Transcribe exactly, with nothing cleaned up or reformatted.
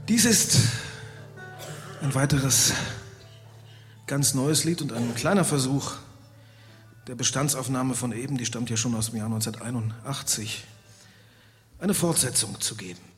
Dies ist ein weiteres ganz neues Lied und ein kleiner Versuch der Bestandsaufnahme von eben, die stammt ja schon aus dem Jahr neunzehnhunderteinundachtzig, eine Fortsetzung zu geben.